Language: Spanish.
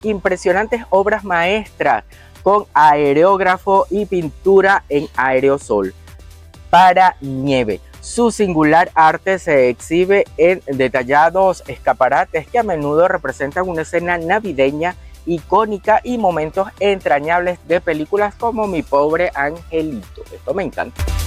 impresionantes obras maestras con aerógrafo y pintura en aerosol para nieve. Su singular arte se exhibe en detallados escaparates que a menudo representan una escena navideña icónica y momentos entrañables de películas como Mi Pobre Angelito. Esto me encanta.